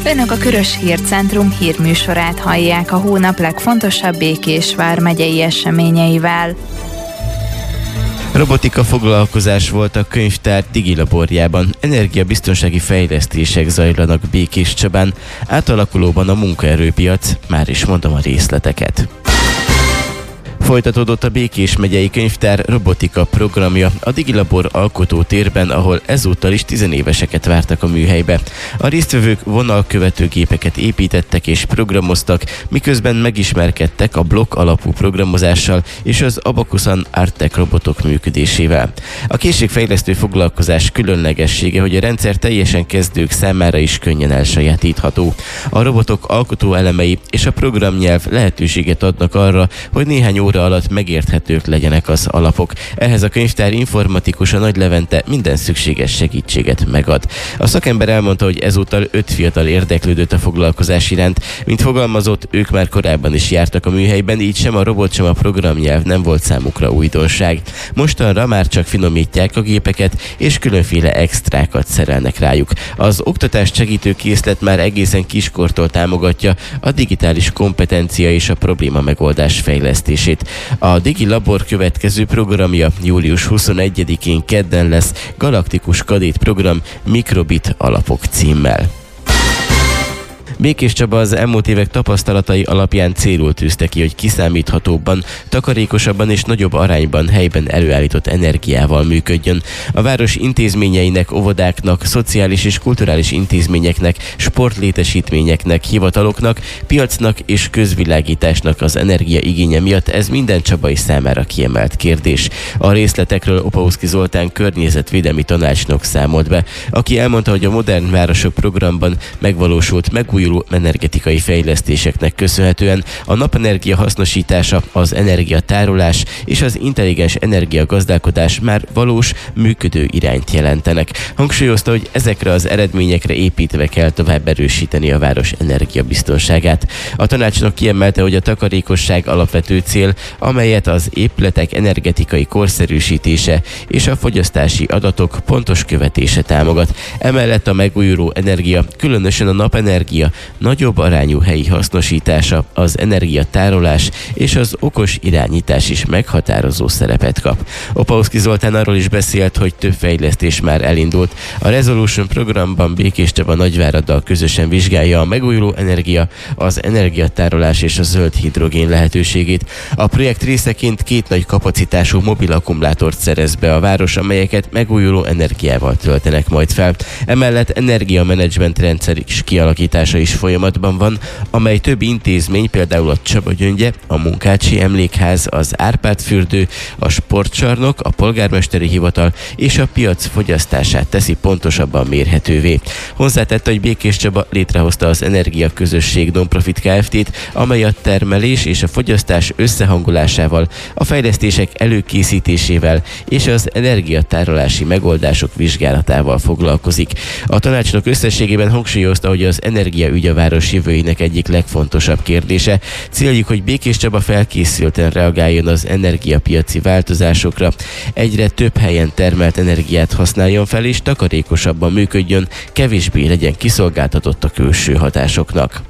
Önök a Körös Hírcentrum hírműsorát hallják a hónap legfontosabb Békés vármegyei eseményeivel. Robotika foglalkozás volt a könyvtár digilaborjában. Energiabiztonsági fejlesztések zajlanak Békéscsabán, átalakulóban a munkaerőpiac, már is mondom a részleteket. Folytatódott a Békés megyei könyvtár robotika programja a Digilabor alkotótérben, ahol ezúttal is 10 éveseket vártak a műhelybe. A résztvevők vonalkövető gépeket építettek és programoztak, miközben megismerkedtek a blokk alapú programozással és az Abakusan Artec robotok működésével. A készségfejlesztő foglalkozás különlegessége, hogy a rendszer teljesen kezdők számára is könnyen elsajátítható. A robotok alkotó elemei és a programnyelv lehetőséget adnak arra, hogy néhány óra alatt megérthetők legyenek az alapok. Ehhez a könyvtár informatikusa Nagy Levente minden szükséges segítséget megad. A szakember elmondta, hogy ezúttal 5 fiatal érdeklődött a foglalkozás iránt. Mint fogalmazott, ők már korábban is jártak a műhelyben, így sem a robot, sem a programnyelv nem volt számukra újdonság. Mostanra már csak finomítják a gépeket, és különféle extrákat szerelnek rájuk. Az oktatást segítő készlet már egészen kiskortól támogatja a digitális kompetencia és a probléma megoldás fejlesztését. A Digilabor következő programja július 21-én kedden lesz, Galaktikus Kadét program Mikrobit alapok címmel. Békéscsaba az elmúlt évek tapasztalatai alapján célul tűzte ki, hogy kiszámíthatóbban, takarékosabban és nagyobb arányban helyben előállított energiával működjön. A város intézményeinek, óvodáknak, szociális és kulturális intézményeknek, sportlétesítményeknek, hivataloknak, piacnak és közvilágításnak az energia igénye miatt ez minden csabai számára kiemelt kérdés. A részletekről Opauszki Zoltán környezetvédelmi tanácsnok számolt be, aki elmondta, hogy a Modern Városok programban megvalósult megújuló energetikai fejlesztéseknek köszönhetően a napenergia hasznosítása, az energiatárolás és az intelligens energiagazdálkodás már valós, működő irányt jelentenek. Hangsúlyozta, hogy ezekre az eredményekre építve kell tovább erősíteni a város energiabiztonságát. A tanácsnok kiemelte, hogy a takarékosság alapvető cél, amelyet az épületek energetikai korszerűsítése és a fogyasztási adatok pontos követése támogat. Emellett a megújuló energia, különösen a napenergia nagyobb arányú helyi hasznosítása, az energiatárolás és az okos irányítás is meghatározó szerepet kap. Opauszki Zoltán arról is beszélt, hogy több fejlesztés már elindult. A Resolution programban Békéscsaba Nagyváraddal közösen vizsgálja a megújuló energia, az energiatárolás és a zöld hidrogén lehetőségét. A projekt részeként 2 nagy kapacitású mobil akkumulátort szerez be a város, amelyeket megújuló energiával töltenek majd fel. Emellett energiamenedzsment rendszer is kialakítása is folyamatban van, amely több intézmény, például a Csaba Gyöngye, a Munkácsi Emlékház, az Árpád-fürdő, a Sportcsarnok, a Polgármesteri Hivatal és a piac fogyasztását teszi pontosabban mérhetővé. Hozzátette, hogy Békéscsaba létrehozta az Energia Közösség Nonprofit Kft-t, amely a termelés és a fogyasztás összehangolásával, a fejlesztések előkészítésével és az energiatárolási megoldások vizsgálatával foglalkozik. A tanácsnok összességében hangsúlyozta, hogy az energiaügy a város jövőjének egyik legfontosabb kérdése. Céljuk, hogy Békéscsaba felkészülten reagáljon az energiapiaci változásokra, egyre több helyen termelt energiát használjon fel és takarékosabban működjön, kevésbé legyen kiszolgáltatott a külső hatásoknak.